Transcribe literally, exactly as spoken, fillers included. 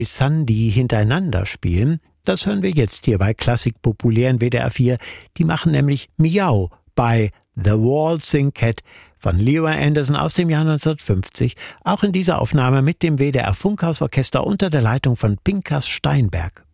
Sun, die hintereinander spielen, das hören wir jetzt hier bei Klassik populär in W D R vier. Die machen nämlich Miau bei The Waltzing Cat von Leroy Anderson aus dem Jahr neunzehnhundertfünfzig, auch in dieser Aufnahme mit dem W D R Funkhausorchester unter der Leitung von Pinkas Steinberg.